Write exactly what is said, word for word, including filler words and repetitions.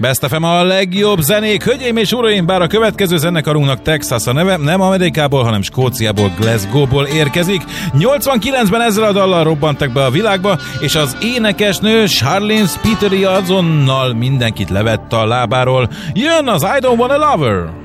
Best ef em a legjobb zenék. Hölgyeim és uraim, bár a következő zenekarunknak Texas a neve, nem Amerikából, hanem Skóciából, Glasgow-ból érkezik. nyolcvankilencben ezzel a dallal robbantak be a világba, és az énekesnő Charlene Spiteri azonnal mindenkit levett a lábáról. Jön az I Don't Want a Lover!